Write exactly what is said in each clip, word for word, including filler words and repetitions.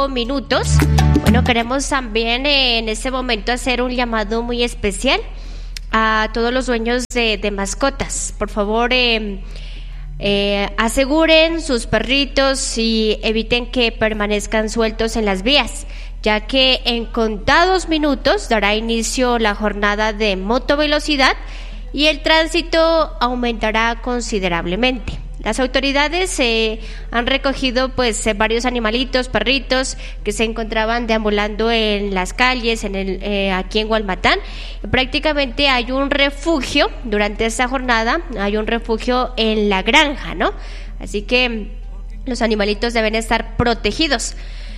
cinco minutos. Bueno, queremos también eh, en este momento hacer un llamado muy especial a todos los dueños de, de mascotas. Por favor, eh, eh, aseguren sus perritos y eviten que permanezcan sueltos en las vías, ya que en contados minutos dará inicio la jornada de motovelocidad y el tránsito aumentará considerablemente. Las autoridades eh, han recogido pues eh, varios animalitos, perritos que se encontraban deambulando en las calles, en el, eh, aquí en Gualmatán. Prácticamente hay un refugio durante esta jornada, hay un refugio en la granja, ¿no? Así que los animalitos deben estar protegidos.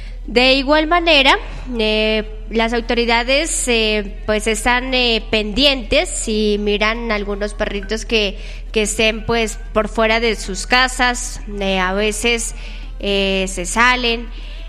De igual manera, eh, las autoridades eh, pues están eh, pendientes si miran algunos perritos que, que estén pues por fuera de sus casas, eh, a veces eh, se salen,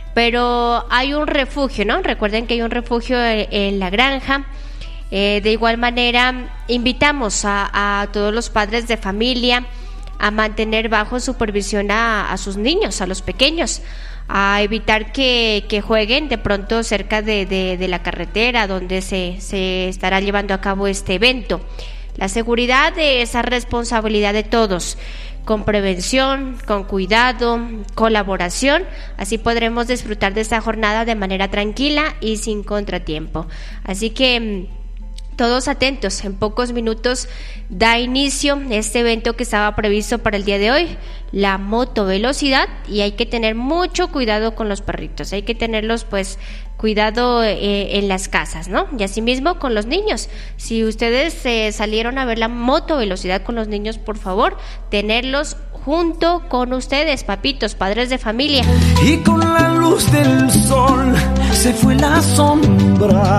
pero hay un refugio, ¿no? Recuerden que hay un refugio en, en la granja. Eh, de igual manera, invitamos a, a todos los padres de familia a mantener bajo supervisión a, a sus niños, a los pequeños, a evitar que, que jueguen de pronto cerca de, de, de la carretera donde se, se estará llevando a cabo este evento. La seguridad es responsabilidad de todos, con prevención, con cuidado, colaboración, así podremos disfrutar de esta jornada de manera tranquila y sin contratiempo. Así que todos atentos, en pocos minutos da inicio este evento que estaba previsto para el día de hoy, la motovelocidad, y hay que tener mucho cuidado con los perritos, hay que tenerlos pues cuidado eh, en las casas, ¿no? Y asimismo con los niños, si ustedes eh, salieron a ver la motovelocidad con los niños, por favor, tenerlos junto con ustedes, papitos, padres de familia. Y con la luz del sol se fue la sombra,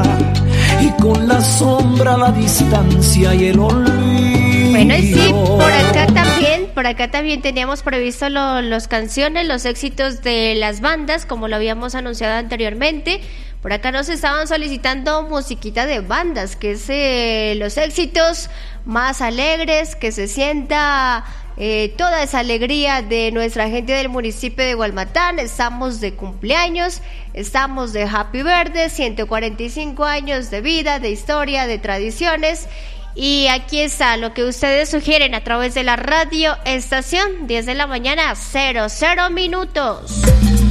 y con la sombra la distancia y el olvido. Bueno, y sí, por acá también, por acá también teníamos previsto lo, los canciones, los éxitos de las bandas, como lo habíamos anunciado anteriormente. Por acá nos estaban solicitando musiquita de bandas, que es eh, los éxitos más alegres, que se sienta eh, toda esa alegría de nuestra gente del municipio de Gualmatán. Estamos de cumpleaños, estamos de Happy Birthday, ciento cuarenta y cinco años de vida, de historia, de tradiciones. Y aquí está lo que ustedes sugieren a través de la radio estación, diez de la mañana, cero cero minutos.